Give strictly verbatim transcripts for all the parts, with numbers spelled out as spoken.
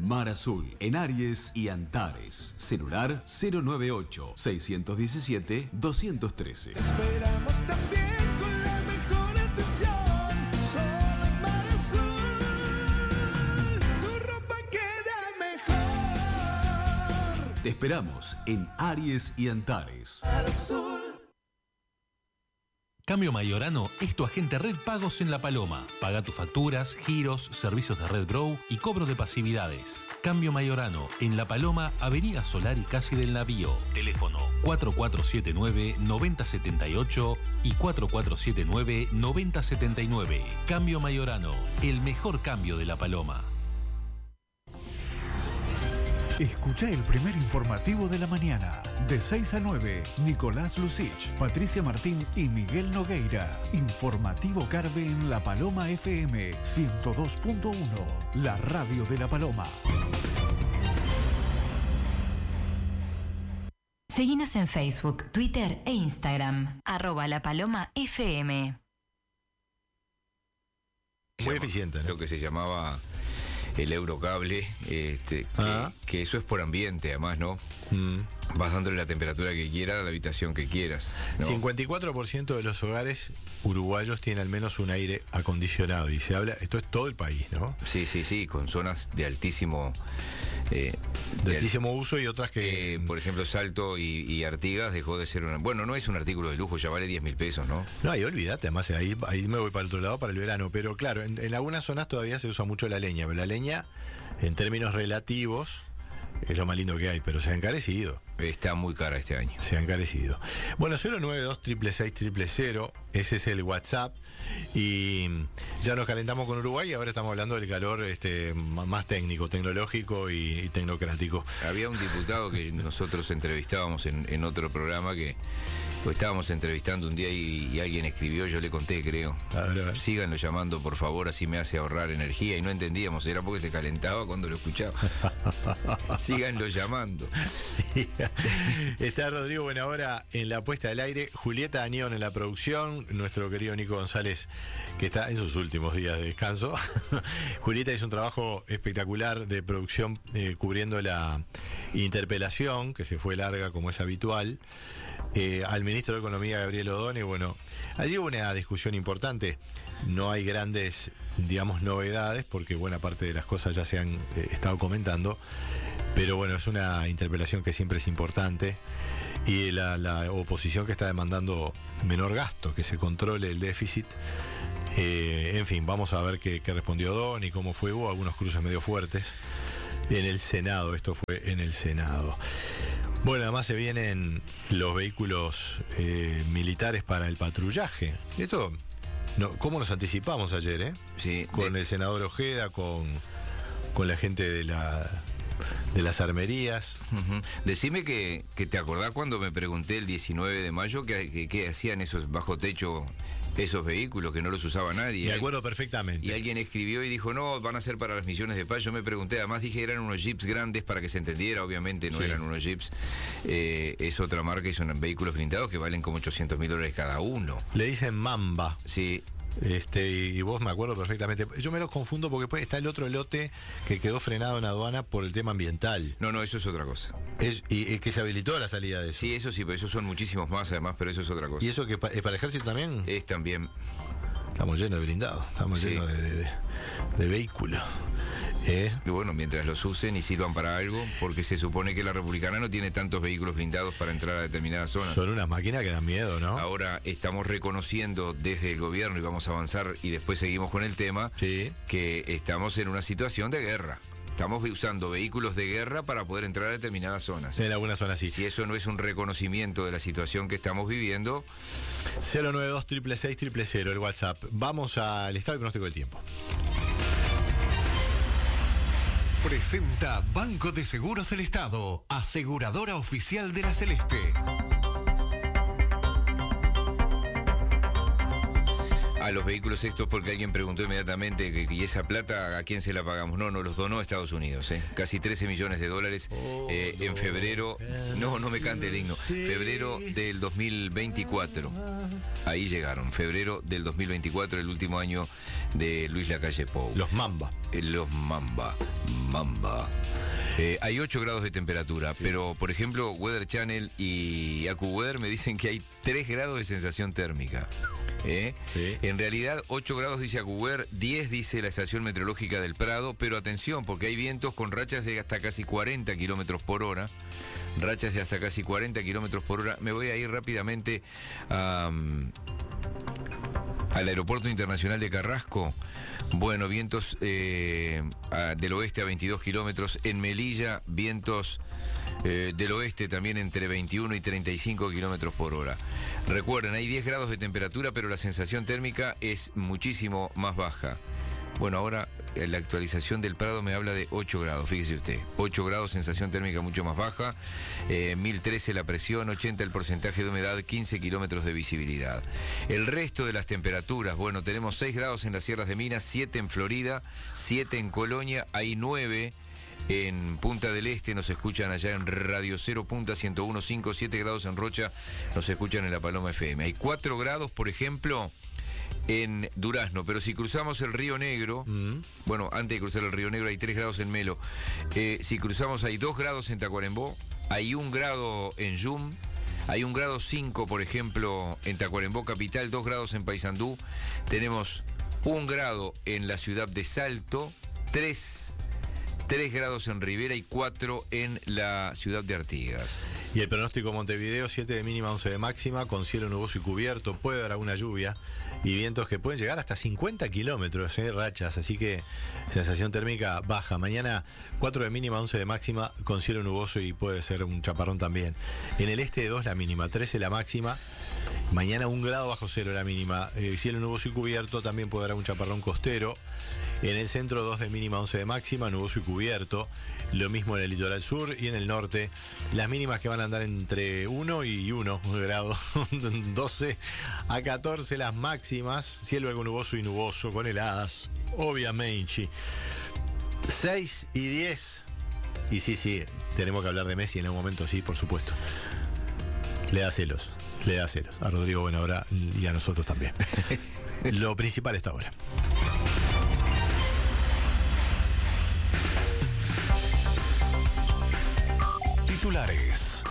Mar Azul, en Aries y Antares. Celular cero nueve ocho, seis uno siete, dos uno uno tres. Esperamos también con la mejor atención. Solo en Mar Azul, tu ropa queda mejor. Te esperamos en Aries y Antares. Mar Azul. Cambio Mayorano es tu agente Red Pagos en La Paloma. Paga tus facturas, giros, servicios de Red Grow y cobro de pasividades. Cambio Mayorano en La Paloma, Avenida Solari casi del Navío. Teléfono cuatro cuatro siete nueve, nueve cero siete ocho y cuatro cuatro siete nueve, nueve cero siete nueve. Cambio Mayorano, el mejor cambio de La Paloma. Escucha el primer informativo de la mañana. De seis a nueve, Nicolás Lucich, Patricia Martín y Miguel Nogueira. Informativo Carve en La Paloma F M ciento dos punto uno, la radio de La Paloma. Seguinos en Facebook, Twitter e Instagram. Arroba La Paloma F M. Muy eficiente, ¿no? Lo que se llamaba el Eurocable, este, que, ah. que eso es por ambiente, además, ¿no? Mm. Vas dándole la temperatura que quieras a la habitación que quieras, ¿no? cincuenta y cuatro por ciento de los hogares uruguayos tienen al menos un aire acondicionado. Y se habla, esto es todo el país, ¿no? Sí, sí, sí, con zonas de altísimo... Eh, de altísimo uso y otras que... Eh, por ejemplo, Salto y, y Artigas dejó de ser una... Bueno, no es un artículo de lujo, ya vale diez mil pesos, ¿no? No, y olvídate, además ahí, ahí me voy para el otro lado, para el verano. Pero claro, en, en algunas zonas todavía se usa mucho la leña. Pero la leña, en términos relativos, es lo más lindo que hay, pero se ha encarecido. Está muy cara este año. Se ha encarecido. Bueno, cero nueve dos, seis seis seis, cero cero cero, ese es el WhatsApp. Y ya nos calentamos con Uruguay y ahora estamos hablando del calor este, más técnico, tecnológico y, y tecnocrático. Había un diputado que nosotros entrevistábamos en, en otro programa que pues, estábamos entrevistando un día y, y alguien escribió, yo le conté, creo. A ver, a ver. Síganlo llamando, por favor, así me hace ahorrar energía. Y no entendíamos, era porque se calentaba cuando lo escuchaba. Síganlo llamando. Sí. Está Rodrigo Buenahora en la puesta del aire, Julieta Añón en la producción, nuestro querido Nico González, que está en sus últimos días de descanso. Julieta hizo un trabajo espectacular de producción eh, cubriendo la interpelación, que se fue larga como es habitual, eh, al ministro de Economía, Gabriel Odone. Bueno, allí hubo una discusión importante. No hay grandes, digamos, novedades, porque buena parte de las cosas ya se han eh, estado comentando. Pero bueno, es una interpelación que siempre es importante. Y la, la oposición que está demandando menor gasto, que se controle el déficit. Eh, en fin, vamos a ver qué, qué respondió Don y cómo fue. Hubo algunos cruces medio fuertes en el Senado. Esto fue en el Senado. Bueno, además se vienen los vehículos eh, militares para el patrullaje. Esto, no, ¿cómo nos anticipamos ayer, eh? Sí. Con de... el senador Ojeda, con, con la gente de la... de las armerías. Uh-huh. Decime que, que te acordás cuando me pregunté el diecinueve de mayo que, que, que hacían esos bajo techo, esos vehículos que no los usaba nadie. Me acuerdo perfectamente. Y alguien escribió y dijo, no, van a ser para las misiones de paz. Yo me pregunté, además dije, eran unos jeeps grandes para que se entendiera, obviamente no sí. eran unos jeeps. Eh, es otra marca y son vehículos blindados que valen como ochocientos mil dólares cada uno. Le dicen Mamba. Sí. Este, y vos me acuerdo perfectamente. Yo me los confundo porque pues está el otro lote que quedó frenado en aduana por el tema ambiental. No, no, eso es otra cosa. Es, y, y que se habilitó la salida de eso. Sí, eso sí, pero esos son muchísimos más además, pero eso es otra cosa. ¿Y eso que pa, es para el ejército también? Es también. Estamos llenos de blindados, estamos sí. llenos de, de, de, de vehículos. ¿Eh? Y bueno, mientras los usen y sirvan para algo, porque se supone que la Republicana no tiene tantos vehículos blindados para entrar a determinadas zonas. Son unas máquinas que dan miedo, ¿no? Ahora estamos reconociendo desde el gobierno, y vamos a avanzar y después seguimos con el tema, sí. que estamos en una situación de guerra. Estamos usando vehículos de guerra para poder entrar a determinadas zonas. En algunas zonas sí. Si eso no es un reconocimiento de la situación que estamos viviendo. cero nueve dos, seis seis seis, cero cero cero, el WhatsApp. Vamos al estado de pronóstico del tiempo. Presenta Banco de Seguros del Estado, aseguradora oficial de la Celeste. a los vehículos estos porque alguien preguntó inmediatamente que, y esa plata ¿a quién se la pagamos? No, nos los donó a Estados Unidos, ¿eh? Casi trece millones de dólares eh, en febrero, no, no me cante el himno, febrero del dos mil veinticuatro, ahí llegaron, febrero del dos mil veinticuatro, el último año de Luis Lacalle Pou. Los Mamba. Eh, Los Mamba, Mamba. Eh, hay ocho grados de temperatura, sí. Pero por ejemplo Weather Channel y AccuWeather me dicen que hay tres grados de sensación térmica. ¿Eh? Sí. En realidad ocho grados dice AccuWeather, diez dice la estación meteorológica del Prado, pero atención porque hay vientos con rachas de hasta casi cuarenta kilómetros por hora. Rachas de hasta casi cuarenta kilómetros por hora. Me voy a ir rápidamente a... Um, al aeropuerto internacional de Carrasco. Bueno, vientos eh, a, del oeste a veintidós kilómetros. En Melilla, vientos eh, del oeste también entre veintiuno y treinta y cinco kilómetros por hora. Recuerden, hay diez grados de temperatura, pero la sensación térmica es muchísimo más baja. Bueno, ahora la actualización del Prado me habla de ocho grados, fíjese usted. ocho grados, sensación térmica mucho más baja, eh, mil trece la presión, ochenta el porcentaje de humedad, quince kilómetros de visibilidad. El resto de las temperaturas, bueno, tenemos seis grados en las sierras de Minas, siete en Florida, siete en Colonia, hay nueve en Punta del Este, nos escuchan allá en Radio Cero Punta ciento uno punto cinco, siete grados en Rocha, nos escuchan en La Paloma F M. Hay cuatro grados, por ejemplo, en Durazno, pero si cruzamos el Río Negro, mm. bueno, antes de cruzar el Río Negro hay tres grados en Melo, eh, si cruzamos hay dos grados en Tacuarembó, hay un grado en Yum, hay un grado cinco, por ejemplo, en Tacuarembó capital, dos grados en Paysandú, tenemos un grado en la ciudad de Salto, tres, tres grados en Rivera y cuatro en la ciudad de Artigas. Y el pronóstico Montevideo, siete de mínima, once de máxima, con cielo nuboso y cubierto, puede haber alguna lluvia y vientos que pueden llegar hasta cincuenta kilómetros, ¿eh? Rachas, así que sensación térmica baja. Mañana cuatro de mínima, once de máxima, con cielo nuboso y puede ser un chaparrón también. En el este de dos la mínima, trece la máxima. Mañana un grado bajo cero la mínima, eh, cielo nuboso y cubierto, también puede haber un chaparrón costero. En el centro dos de mínima, once de máxima, nuboso y cubierto. Lo mismo en el litoral sur y en el norte. Las mínimas que van a andar entre uno y uno grados, doce a catorce las máximas. Cielo algo nuboso y nuboso con heladas, obviamente. seis y diez. Y sí, sí, tenemos que hablar de Messi en un momento, sí, por supuesto. Le da celos, le da celos. A Rodrigo Buenahora y a nosotros también. Lo principal está ahora. Titulares.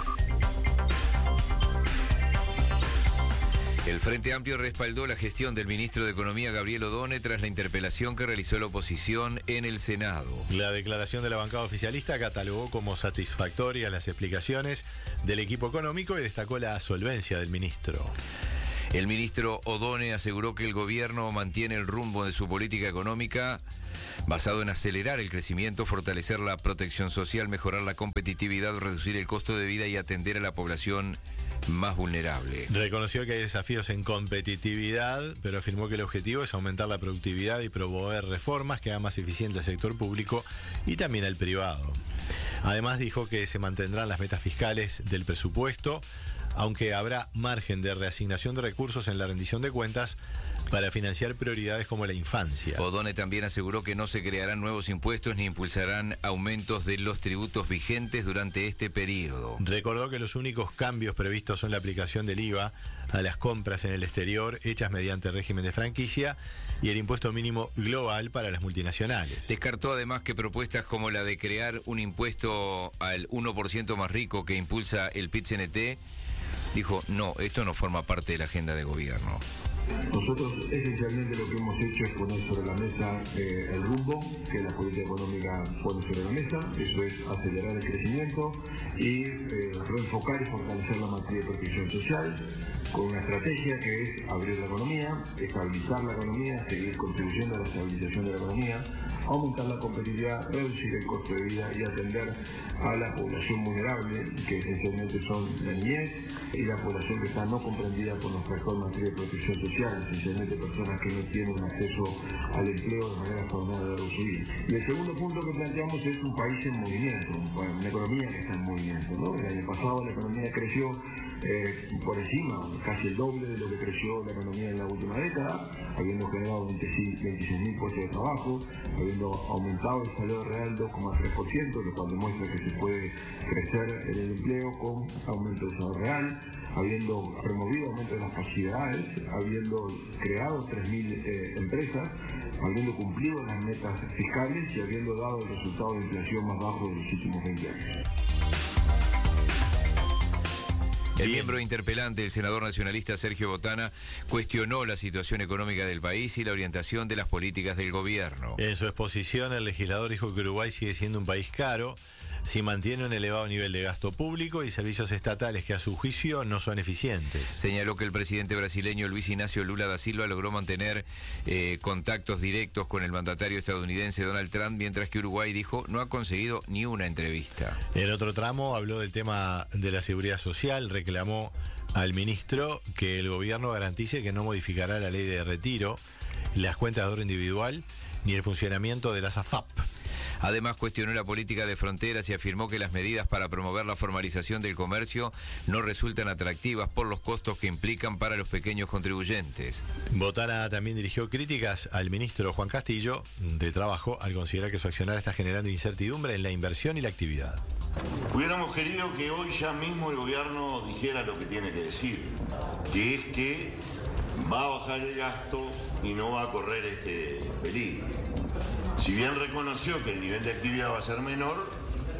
El Frente Amplio respaldó la gestión del ministro de Economía Gabriel Odone tras la interpelación que realizó la oposición en el Senado. La declaración de la bancada oficialista catalogó como satisfactorias las explicaciones del equipo económico y destacó la solvencia del ministro. El ministro Odone aseguró que el gobierno mantiene el rumbo de su política económica basado en acelerar el crecimiento, fortalecer la protección social, mejorar la competitividad, reducir el costo de vida y atender a la población más vulnerable. Reconoció que hay desafíos en competitividad, pero afirmó que el objetivo es aumentar la productividad y promover reformas que hagan más eficiente al sector público y también al privado. Además dijo que se mantendrán las metas fiscales del presupuesto, aunque habrá margen de reasignación de recursos en la rendición de cuentas para financiar prioridades como la infancia. Odone también aseguró que no se crearán nuevos impuestos ni impulsarán aumentos de los tributos vigentes durante este periodo. Recordó que los únicos cambios previstos son la aplicación del I V A a las compras en el exterior hechas mediante régimen de franquicia y el impuesto mínimo global para las multinacionales. Descartó además que propuestas como la de crear un impuesto al uno por ciento más rico que impulsa el P I T C N T, dijo, no, esto no forma parte de la agenda de gobierno. Nosotros esencialmente lo que hemos hecho es poner sobre la mesa eh, el rumbo que la política económica pone sobre la mesa, eso es acelerar el crecimiento y eh, reenfocar y fortalecer la materia de protección social con una estrategia que es abrir la economía, estabilizar la economía, seguir contribuyendo a la estabilización de la economía, aumentar la competitividad, reducir el costo de vida y atender a la población vulnerable, que esencialmente son la niñez y la población que está no comprendida por nuestra reforma en materia de protección social, esencialmente personas que no tienen acceso al empleo de manera favorable a su vida. Y el segundo punto que planteamos es un país en movimiento, una economía que está en movimiento, ¿no? El año pasado la economía creció eh, por encima, casi el doble de lo que creció la economía en la última década, habiendo generado veintiséis mil puestos de trabajo, habiendo aumentado el salario real dos coma tres por ciento, lo cual demuestra que se puede crecer en el empleo con aumento del salario real, habiendo promovido aumento de las facilidades, habiendo creado tres mil eh, empresas, habiendo cumplido las metas fiscales y habiendo dado el resultado de inflación más bajo de los últimos veinte años. El miembro interpelante, el senador nacionalista Sergio Botana, cuestionó la situación económica del país y la orientación de las políticas del gobierno. En su exposición, el legislador dijo que Uruguay sigue siendo un país caro si mantiene un elevado nivel de gasto público y servicios estatales que a su juicio no son eficientes. Señaló que el presidente brasileño Luis Ignacio Lula da Silva logró mantener eh, contactos directos con el mandatario estadounidense Donald Trump, mientras que Uruguay, dijo, no ha conseguido ni una entrevista. En otro tramo habló del tema de la seguridad social, reclamó al ministro que el gobierno garantice que no modificará la ley de retiro, las cuentas de ahorro individual ni el funcionamiento de las A F A P. Además, cuestionó la política de fronteras y afirmó que las medidas para promover la formalización del comercio no resultan atractivas por los costos que implican para los pequeños contribuyentes. Botana también dirigió críticas al ministro Juan Castillo de Trabajo al considerar que su accionar está generando incertidumbre en la inversión y la actividad. Hubiéramos querido que hoy ya mismo el gobierno dijera lo que tiene que decir, que es que va a bajar el gasto y no va a correr este peligro. Si bien reconoció que el nivel de actividad va a ser menor,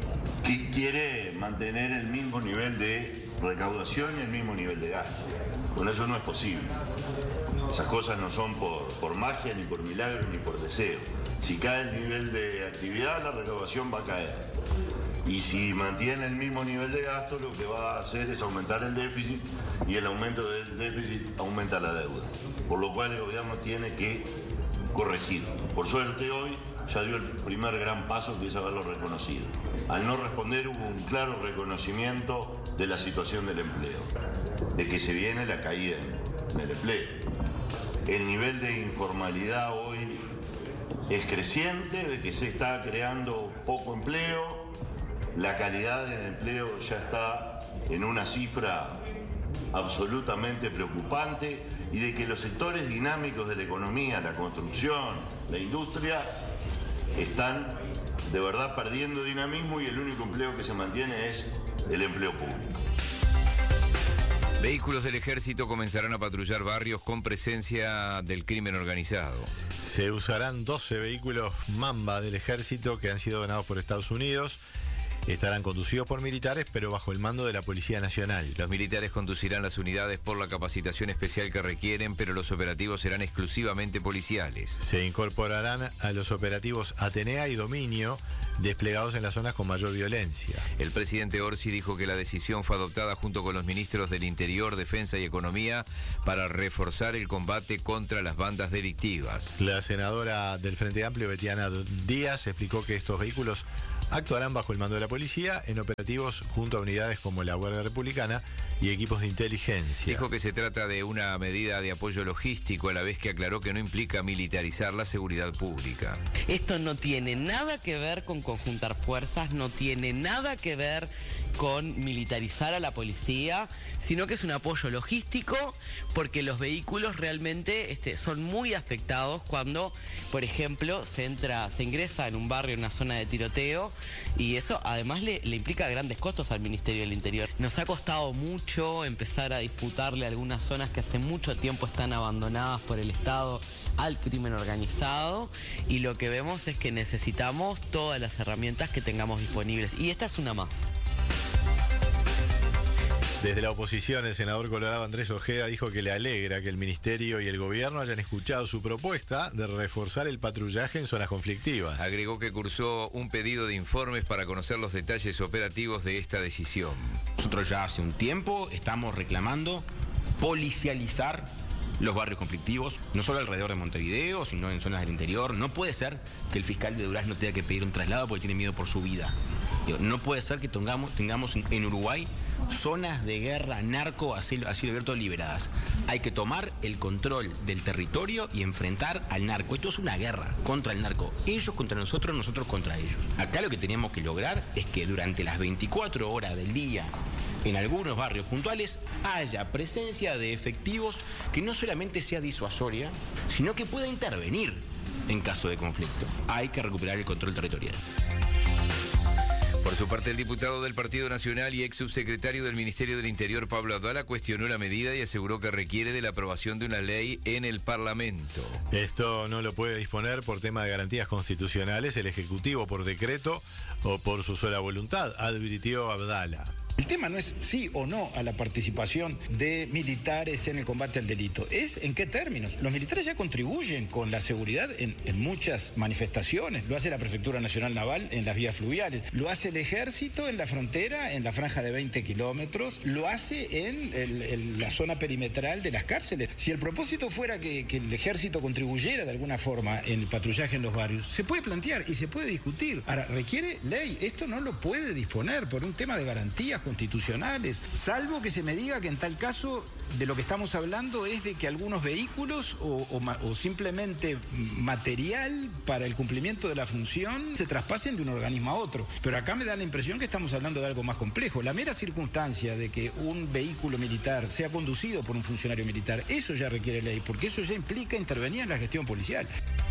quiere mantener el mismo nivel de recaudación y el mismo nivel de gasto. Con eso no es posible. Esas cosas no son por, por magia, ni por milagro, ni por deseo. Si cae el nivel de actividad, la recaudación va a caer. Y si mantiene el mismo nivel de gasto, lo que va a hacer es aumentar el déficit, y el aumento del déficit aumenta la deuda. Por lo cual el gobierno tiene que corregir. Por suerte hoy ya dio el primer gran paso, que es haberlo reconocido. Al no responder hubo un claro reconocimiento de la situación del empleo, de que se viene la caída en el empleo. El nivel de informalidad hoy es creciente, de que se está creando poco empleo, la calidad del empleo ya está en una cifra absolutamente preocupante, y de que los sectores dinámicos de la economía, la construcción, la industria, están de verdad perdiendo dinamismo, y el único empleo que se mantiene es el empleo público. Vehículos del ejército comenzarán a patrullar barrios con presencia del crimen organizado. Se usarán doce vehículos Mamba del ejército que han sido donados por Estados Unidos. Estarán conducidos por militares, pero bajo el mando de la Policía Nacional. Los militares conducirán las unidades por la capacitación especial que requieren, pero los operativos serán exclusivamente policiales. Se incorporarán a los operativos Atenea y Dominio, desplegados en las zonas con mayor violencia. El presidente Orsi dijo que la decisión fue adoptada junto con los ministros del Interior, Defensa y Economía para reforzar el combate contra las bandas delictivas. La senadora del Frente Amplio, Betiana Díaz, explicó que estos vehículos actuarán bajo el mando de la policía en operativos junto a unidades como la Guardia Republicana y equipos de inteligencia. Dijo que se trata de una medida de apoyo logístico, a la vez que aclaró que no implica militarizar la seguridad pública. Esto no tiene nada que ver con conjuntar fuerzas, no tiene nada que ver con militarizar a la policía, sino que es un apoyo logístico, porque los vehículos realmente este, son muy afectados cuando, por ejemplo, se entra, se ingresa en un barrio, en una zona de tiroteo, y eso además le, le implica grandes costos al Ministerio del Interior. Nos ha costado mucho empezar a disputarle algunas zonas que hace mucho tiempo están abandonadas por el Estado al crimen organizado, y lo que vemos es que necesitamos todas las herramientas que tengamos disponibles, y esta es una más. Desde la oposición, el senador colorado Andrés Ojeda dijo que le alegra que el Ministerio y el Gobierno hayan escuchado su propuesta de reforzar el patrullaje en zonas conflictivas. Agregó que cursó un pedido de informes para conocer los detalles operativos de esta decisión. Nosotros ya hace un tiempo estamos reclamando policializar los barrios conflictivos, no solo alrededor de Montevideo, sino en zonas del interior. No puede ser que el fiscal de Durazno tenga que pedir un traslado porque tiene miedo por su vida. No puede ser que tengamos, tengamos en Uruguay zonas de guerra, narco, a cielo, a cielo abierto liberadas. Hay que tomar el control del territorio y enfrentar al narco. Esto es una guerra contra el narco. Ellos contra nosotros, nosotros contra ellos. Acá lo que tenemos que lograr es que durante las veinticuatro horas del día en algunos barrios puntuales haya presencia de efectivos que no solamente sea disuasoria, sino que pueda intervenir en caso de conflicto. Hay que recuperar el control territorial. Por su parte, el diputado del Partido Nacional y ex subsecretario del Ministerio del Interior, Pablo Abdala, cuestionó la medida y aseguró que requiere de la aprobación de una ley en el Parlamento. Esto no lo puede disponer por tema de garantías constitucionales el Ejecutivo por decreto o por su sola voluntad, advirtió Abdala. El tema no es sí o no a la participación de militares en el combate al delito, es en qué términos. Los militares ya contribuyen con la seguridad en, en muchas manifestaciones, lo hace la Prefectura Nacional Naval en las vías fluviales, lo hace el Ejército en la frontera, en la franja de veinte kilómetros, lo hace en, el, en la zona perimetral de las cárceles. Si el propósito fuera que, que el Ejército contribuyera de alguna forma en el patrullaje en los barrios, se puede plantear y se puede discutir. Ahora, requiere ley, esto no lo puede disponer por un tema de garantías constitucionales, salvo que se me diga que en tal caso de lo que estamos hablando es de que algunos vehículos o, o, o simplemente material para el cumplimiento de la función se traspasen de un organismo a otro. Pero acá me da la impresión que estamos hablando de algo más complejo. La mera circunstancia de que un vehículo militar sea conducido por un funcionario militar, eso ya requiere ley, porque eso ya implica intervenir en la gestión policial.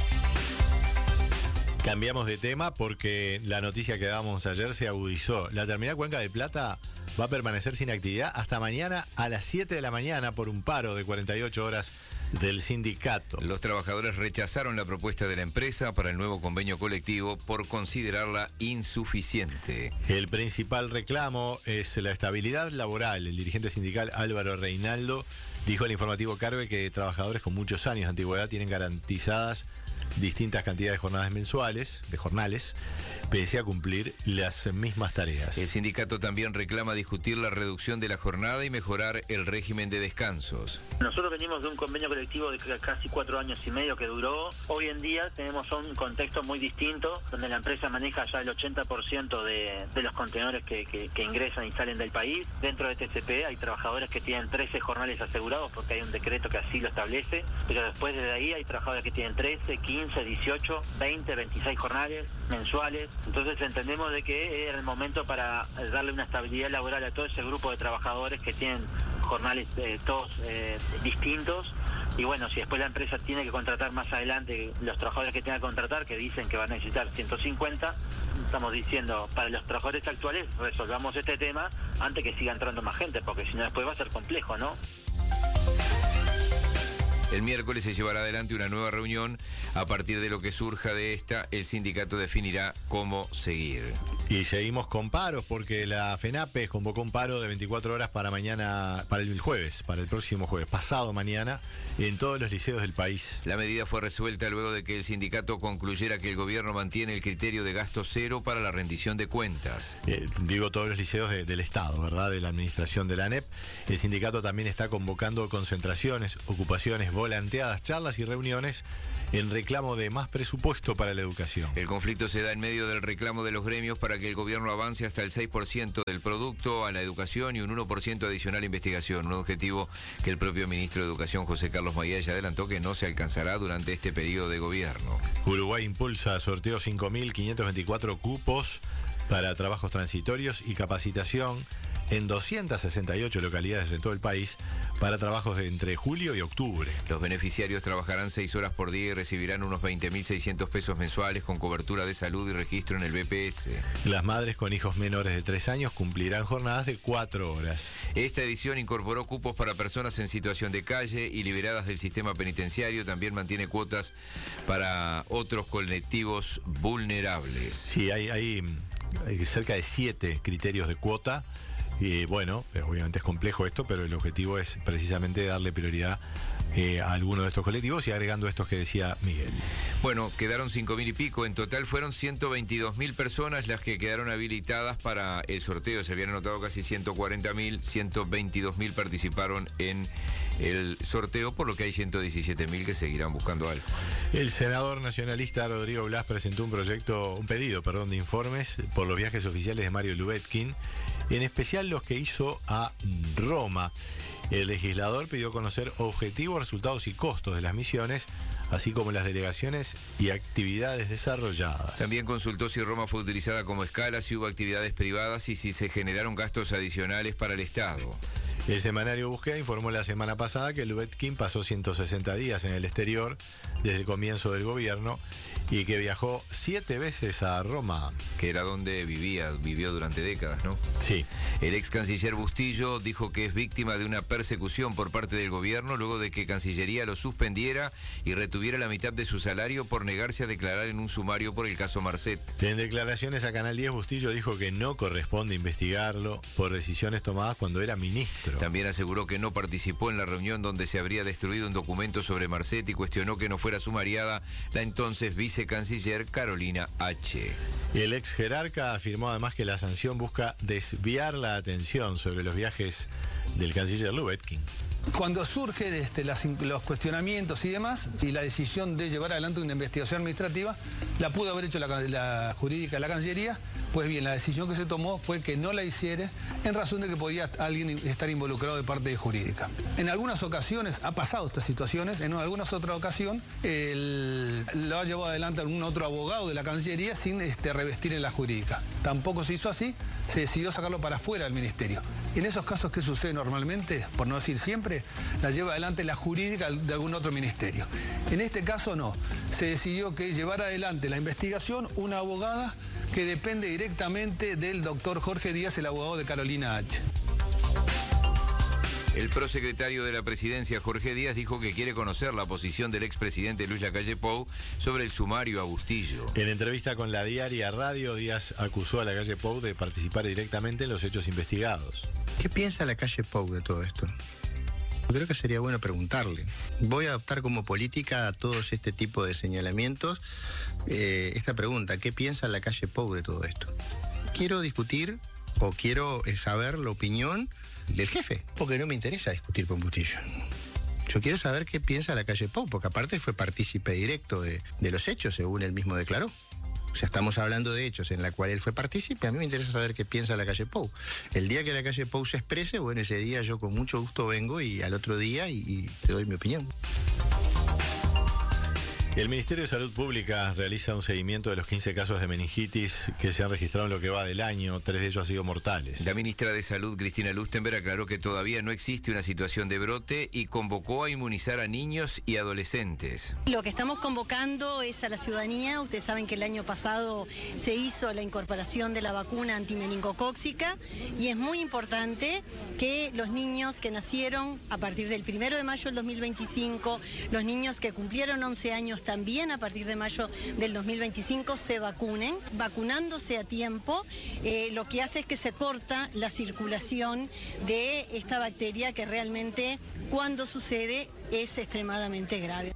Cambiamos de tema porque la noticia que dábamos ayer se agudizó. La terminal Cuenca de Plata va a permanecer sin actividad hasta mañana a las siete de la mañana por un paro de cuarenta y ocho horas del sindicato. Los trabajadores rechazaron la propuesta de la empresa para el nuevo convenio colectivo por considerarla insuficiente. El principal reclamo es la estabilidad laboral. El dirigente sindical Álvaro Reinaldo dijo al informativo Carve que trabajadores con muchos años de antigüedad tienen garantizadas distintas cantidades de jornadas mensuales, de jornales, pese a cumplir las mismas tareas. El sindicato también reclama discutir la reducción de la jornada y mejorar el régimen de descansos. Nosotros venimos de un convenio colectivo de casi cuatro años y medio que duró. Hoy en día tenemos un contexto muy distinto, donde la empresa maneja ya el ochenta por ciento de, de los contenedores que, que, que ingresan y salen del país. Dentro de T C P hay trabajadores que tienen trece jornales asegurados porque hay un decreto que así lo establece, pero después de ahí hay trabajadores que tienen trece, quince, dieciocho, veinte, veintiséis jornales mensuales. Entonces entendemos de que era el momento para darle una estabilidad laboral a todo ese grupo de trabajadores que tienen jornales eh, todos eh, distintos. Y bueno, si después la empresa tiene que contratar más adelante los trabajadores que tenga que contratar, que dicen que van a necesitar ciento cincuenta, estamos diciendo, para los trabajadores actuales resolvamos este tema antes que siga entrando más gente, porque si no después va a ser complejo, ¿no? El miércoles se llevará adelante una nueva reunión. A partir de lo que surja de esta, el sindicato definirá cómo seguir. Y seguimos con paros porque la FENAPE convocó un paro de veinticuatro horas para mañana, para el jueves, para el próximo jueves, pasado mañana, en todos los liceos del país. La medida fue resuelta luego de que el sindicato concluyera que el gobierno mantiene el criterio de gasto cero para la rendición de cuentas. Eh, digo todos los liceos de, del Estado, ¿verdad? De la administración de la ANEP. El sindicato también está convocando concentraciones, ocupaciones, volanteadas, charlas y reuniones en reclamo de más presupuesto para la educación. El conflicto se da en medio del reclamo de los gremios para que el gobierno avance hasta el seis por ciento del producto a la educación y un uno por ciento adicional a investigación, un objetivo que el propio ministro de Educación, José Carlos Mayaya, ya adelantó que no se alcanzará durante este periodo de gobierno. Uruguay impulsa sorteo cinco mil quinientos veinticuatro cupos para trabajos transitorios y capacitación en doscientas sesenta y ocho localidades en todo el país para trabajos de entre julio y octubre. Los beneficiarios trabajarán seis horas por día y recibirán unos veinte mil seiscientos pesos mensuales con cobertura de salud y registro en el B P S. Las madres con hijos menores de tres años cumplirán jornadas de cuatro horas. Esta edición incorporó cupos para personas en situación de calle y liberadas del sistema penitenciario. También mantiene cuotas para otros colectivos vulnerables. Sí, hay, hay, hay cerca de siete criterios de cuota. Y bueno, obviamente es complejo esto, pero el objetivo es precisamente darle prioridad eh, a alguno de estos colectivos y agregando estos que decía Miguel. Bueno, quedaron cinco mil y pico. En total fueron ciento veintidós mil personas las que quedaron habilitadas para el sorteo. Se habían anotado casi ciento cuarenta mil, ciento veintidós mil participaron en el sorteo, por lo que hay ciento diecisiete mil que seguirán buscando algo. El senador nacionalista Rodrigo Blas presentó un proyecto, un pedido, perdón, de informes por los viajes oficiales de Mario Lubetkin, en especial los que hizo a Roma. El legislador pidió conocer objetivos, resultados y costos de las misiones, así como las delegaciones y actividades desarrolladas. También consultó si Roma fue utilizada como escala, si hubo actividades privadas y si se generaron gastos adicionales para el Estado. El semanario Búsqueda informó la semana pasada que Lubetkin pasó ciento sesenta días en el exterior desde el comienzo del gobierno y que viajó siete veces a Roma. Que era donde vivía, vivió durante décadas, ¿no? Sí. El ex canciller Bustillo dijo que es víctima de una persecución por parte del gobierno luego de que Cancillería lo suspendiera y retuviera la mitad de su salario por negarse a declarar en un sumario por el caso Marcet. En declaraciones a Canal diez, Bustillo dijo que no corresponde investigarlo por decisiones tomadas cuando era ministro. También aseguró que no participó en la reunión donde se habría destruido un documento sobre Marcet y cuestionó que no fuera sumariada la entonces vicecanciller Carolina H. El ex jerarca afirmó además que la sanción busca desviar la atención sobre los viajes del canciller Lubetkin. Cuando surgen este, las, los cuestionamientos y demás, y la decisión de llevar adelante una investigación administrativa, la pudo haber hecho la, la jurídica de la Cancillería. Pues bien, la decisión que se tomó fue que no la hiciera en razón de que podía alguien estar involucrado de parte de jurídica. En algunas ocasiones ha pasado estas situaciones, en algunas otras ocasiones el, lo ha llevado adelante algún otro abogado de la Cancillería sin este, revestir en la jurídica. Tampoco se hizo así, se decidió sacarlo para afuera del ministerio. En esos casos, ¿qué sucede normalmente? Por no decir siempre, la lleva adelante la jurídica de algún otro ministerio. En este caso no, se decidió que llevara adelante la investigación una abogada que depende directamente del doctor Jorge Díaz, el abogado de Carolina H. El prosecretario de la Presidencia, Jorge Díaz, dijo que quiere conocer la posición del expresidente Luis Lacalle Pou sobre el sumario a Bustillo. En entrevista con la Diaria Radio, Díaz acusó a Lacalle Pou de participar directamente en los hechos investigados. ¿Qué piensa Lacalle Pou de todo esto? Creo que sería bueno preguntarle. Voy a adoptar como política a todos este tipo de señalamientos eh, esta pregunta: ¿qué piensa Lacalle Pou de todo esto? Quiero discutir o quiero saber la opinión del jefe, porque no me interesa discutir con Bustillo. Yo quiero saber qué piensa Lacalle Pou, porque aparte fue partícipe directo de, de los hechos, según él mismo declaró. O sea, estamos hablando de hechos en la cual él fue partícipe. A mí me interesa saber qué piensa Lacalle Pou. El día que Lacalle Pou se exprese, bueno, ese día yo con mucho gusto vengo y al otro día y, y te doy mi opinión. El Ministerio de Salud Pública realiza un seguimiento de los quince casos de meningitis que se han registrado en lo que va del año. Tres de ellos han sido mortales. La ministra de Salud, Cristina Lustenberg, aclaró que todavía no existe una situación de brote y convocó a inmunizar a niños y adolescentes. Lo que estamos convocando es a la ciudadanía. Ustedes saben que el año pasado se hizo la incorporación de la vacuna antimeningocóxica y es muy importante que los niños que nacieron a partir del primero de mayo del dos mil veinticinco, los niños que cumplieron once años también a partir de mayo del dos mil veinticinco se vacunen. Vacunándose a tiempo, eh, lo que hace es que se corta la circulación de esta bacteria que realmente cuando sucede es extremadamente grave.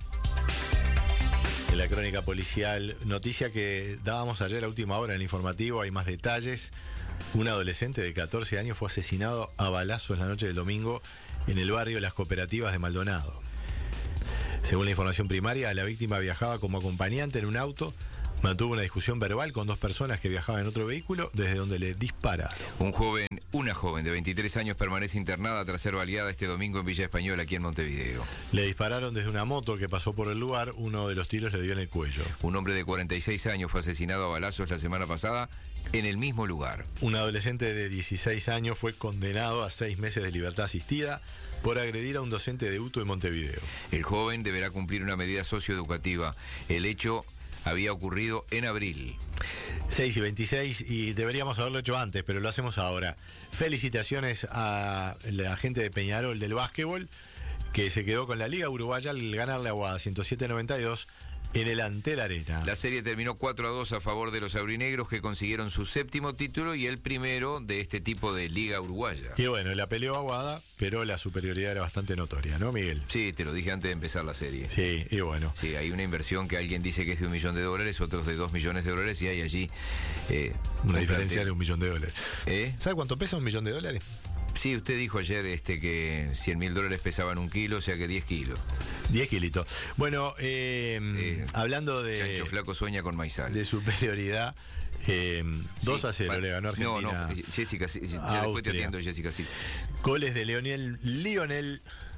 En la crónica policial, noticia que dábamos ayer a última hora en el informativo, hay más detalles. Un adolescente de catorce años fue asesinado a balazos la noche del domingo en el barrio Las Cooperativas de Maldonado. Según la información primaria, la víctima viajaba como acompañante en un auto, mantuvo una discusión verbal con dos personas que viajaban en otro vehículo, desde donde le dispararon. Un joven, una joven de veintitrés años permanece internada tras ser baleada este domingo en Villa Española, aquí en Montevideo. Le dispararon desde una moto que pasó por el lugar, uno de los tiros le dio en el cuello. Un hombre de cuarenta y seis años fue asesinado a balazos la semana pasada en el mismo lugar. Un adolescente de dieciséis años fue condenado a seis meses de libertad asistida por agredir a un docente de U T U en Montevideo. El joven deberá cumplir una medida socioeducativa. El hecho había ocurrido en abril. seis y veintiséis, y deberíamos haberlo hecho antes, pero lo hacemos ahora. Felicitaciones a la gente de Peñarol del básquetbol, que se quedó con la Liga Uruguaya al ganarle a Aguada ciento siete a noventa y dos en el Antel Arena. La serie terminó cuatro a dos a favor de los aurinegros, que consiguieron su séptimo título y el primero de este tipo de Liga Uruguaya. Y bueno, la peleó Aguada, pero la superioridad era bastante notoria, ¿no, Miguel? Sí, te lo dije antes de empezar la serie. Sí, y bueno. Sí, hay una inversión que alguien dice que es de un millón de dólares, otros de dos millones de dólares, y hay allí... Eh, una diferencia plantel. de un millón de dólares. ¿Eh? ¿Sabe cuánto pesa un millón de dólares? Sí, usted dijo ayer este, que cien mil dólares pesaban un kilo, o sea que diez kilos. diez kilitos. Bueno, eh, eh, hablando de... Chancho Flaco sueña con maizal. De superioridad, eh, sí, dos a cero para, le ganó Argentina. No, no, Jessica, ya después te atiendo, Jessica, sí. Goles de Lionel, Lionel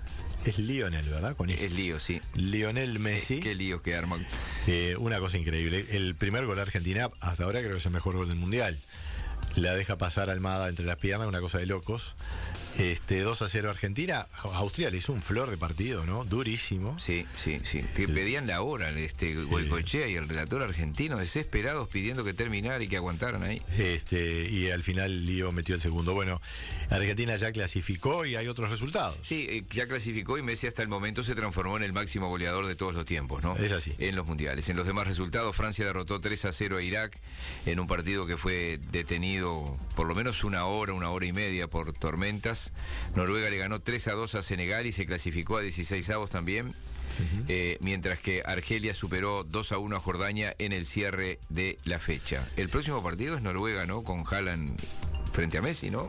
es Lionel, ¿verdad? Con es Lío, sí. Lionel Messi. Eh, qué líos que arman. Eh, una cosa increíble. El primer gol de Argentina, hasta ahora creo que es el mejor gol del Mundial. La deja pasar Almada entre las piernas, una cosa de locos. Este, dos a cero Argentina. Austria le hizo un flor de partido, ¿no? Durísimo. Sí, sí, sí. Te pedían la hora, este Goicoechea y el relator argentino desesperados pidiendo que terminara y que aguantaran ahí. Este, y al final Lío metió el segundo. Bueno, Argentina ya clasificó y hay otros resultados. Sí, eh, ya clasificó y Messi hasta el momento se transformó en el máximo goleador de todos los tiempos, ¿no? Es así. En los mundiales. En los demás resultados, Francia derrotó tres a cero a Irak en un partido que fue detenido por lo menos una hora, una hora y media por tormentas. Noruega le ganó tres a dos a Senegal y se clasificó a dieciseisavos también. Uh-huh. eh, mientras que Argelia superó dos a uno a Jordania en el cierre de la fecha. El próximo partido es Noruega, ¿no? Con Haaland frente a Messi, ¿no?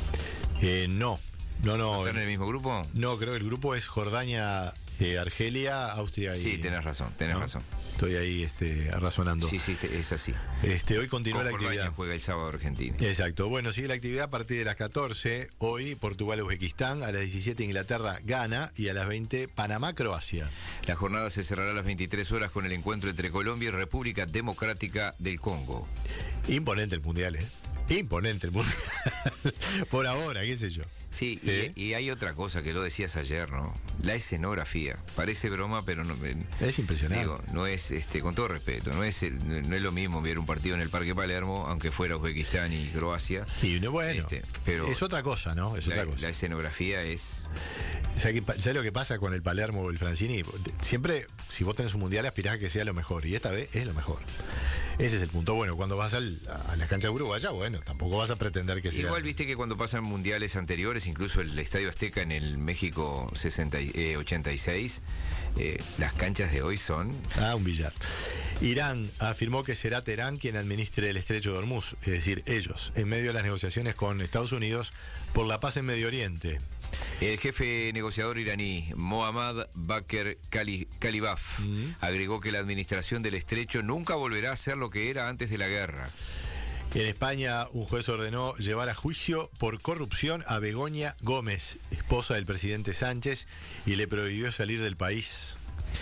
Eh, no, no, no. ¿Están en el mismo grupo? No, creo que el grupo es Jordania, eh, Argelia, Austria y... Sí, tenés razón, tenés ¿no? razón. Estoy ahí este, razonando. Sí, sí, es así. Este, hoy continúa Con la Jordania actividad. Juega el sábado Argentina. Exacto. Bueno, sigue la actividad a partir de las catorce. Hoy Portugal-Uzbekistán, a las diecisiete Inglaterra-Ghana y a las veinte Panamá-Croacia. La jornada se cerrará a las veintitrés horas con el encuentro entre Colombia y República Democrática del Congo. Imponente el Mundial, ¿eh? Imponente el Mundial. Por ahora, qué sé yo. Sí, ¿Eh? y, y hay otra cosa que lo decías ayer, ¿no? La escenografía. Parece broma, pero no. Es impresionante. Digo, no es, este, con todo respeto, no es, no es lo mismo ver un partido en el Parque Palermo, aunque fuera Uzbekistán y Croacia. Y no, bueno, este, pero es otra cosa, ¿no? Es la, otra cosa. La escenografía es. ¿Sabes lo que pasa con el Palermo o el Francini? Siempre, si vos tenés un mundial, aspirás a que sea lo mejor. Y esta vez es lo mejor. Ese es el punto. Bueno, cuando vas al, a las canchas de Uruguaya, bueno, tampoco vas a pretender que sea. Igual viste que cuando pasan mundiales anteriores, incluso el Estadio Azteca en el México sesenta, eh, ochenta y seis, eh, las canchas de hoy son. Ah, un billar. Irán afirmó que será Teherán quien administre el estrecho de Hormuz, es decir, ellos, en medio de las negociaciones con Estados Unidos por la paz en Medio Oriente. El jefe negociador iraní, Mohammad Bakr Kalibaf, mm. agregó que la administración del estrecho nunca volverá a ser lo que era antes de la guerra. En España, un juez ordenó llevar a juicio por corrupción a Begoña Gómez, esposa del presidente Sánchez, y le prohibió salir del país.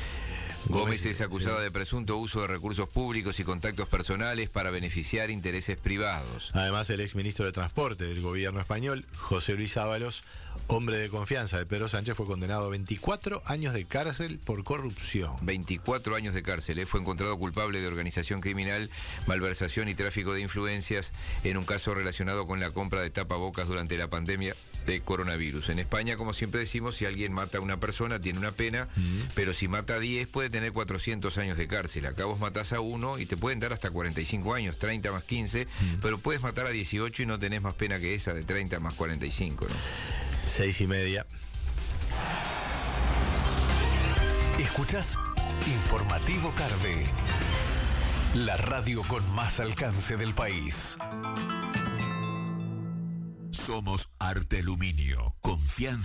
Gómez es acusada de presunto uso de recursos públicos y contactos personales para beneficiar intereses privados. Además, el exministro de Transporte del gobierno español, José Luis Ábalos, hombre de confianza de Pedro Sánchez, fue condenado a veinticuatro años de cárcel por corrupción. veinticuatro años de cárcel. ¿eh? Fue encontrado culpable de organización criminal, malversación y tráfico de influencias en un caso relacionado con la compra de tapabocas durante la pandemia de coronavirus. En España, como siempre decimos, si alguien mata a una persona tiene una pena, mm. pero si mata a diez puede tener cuatrocientos años de cárcel. Acá vos matás a uno y te pueden dar hasta cuarenta y cinco años, treinta más quince, mm. pero puedes matar a dieciocho y no tenés más pena que esa de treinta más cuarenta y cinco, ¿no? Seis y media. Escuchás Informativo Carve, la radio con más alcance del país. Somos Arte Aluminio, confianza.